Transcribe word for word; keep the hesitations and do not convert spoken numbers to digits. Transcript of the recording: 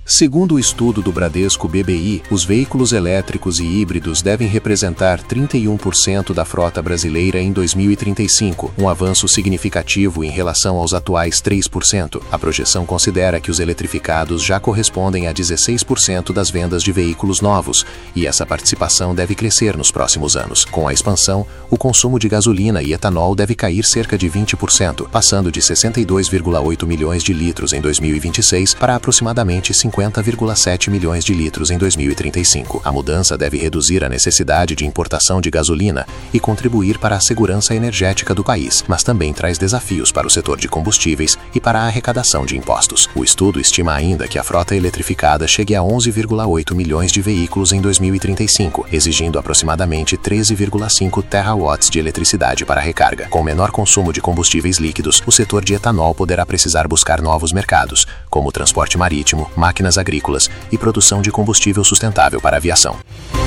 Segundo o estudo do Bradesco B B I, os veículos elétricos e híbridos devem representar trinta e um por cento da frota brasileira em dois mil e trinta e cinco, um avanço significativo em relação aos atuais três por cento. A projeção considera que os eletrificados já correspondem a dezesseis por cento das vendas de veículos novos, e essa participação deve crescer nos próximos anos. Com a expansão, o consumo de gasolina e etanol deve cair cerca de vinte por cento, passando de sessenta e dois vírgula oito milhões de litros em dois mil e vinte e seis para aproximadamente cinquenta vírgula sete milhões de litros em dois mil e trinta e cinco. A mudança deve reduzir a necessidade de importação de gasolina e contribuir para a segurança energética do país, mas também traz desafios para o setor de combustíveis e para a arrecadação de impostos. O estudo estima ainda que a frota eletrificada chegue a onze vírgula oito milhões de veículos em dois mil e trinta e cinco, exigindo aproximadamente treze vírgula cinco terawatts de eletricidade para recarga. Com menor consumo de combustíveis líquidos, o setor de etanol poderá precisar buscar novos mercados, como o transporte marítimo, máquinas agrícolas e produção de combustível sustentável para a aviação.